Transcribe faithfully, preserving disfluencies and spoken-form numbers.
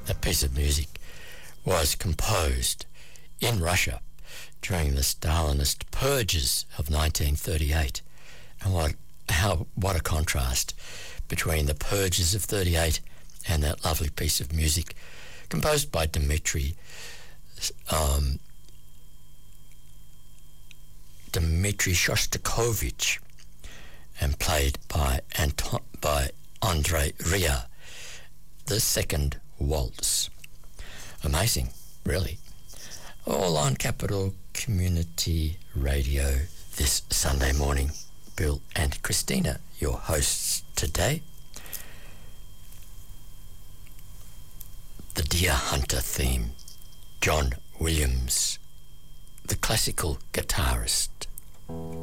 That piece of music was composed in Russia during the Stalinist purges of nineteen thirty-eight. And what how what a contrast between the purges of thirty-eight and that lovely piece of music composed by Dmitri um, Dmitri Shostakovich and played by Anton, by Andrei Ria, the second waltz. Amazing, really. All on Capital Community Radio this Sunday morning. Bill and Christina, your hosts today. The Deer Hunter theme, John Williams, the classical guitarist.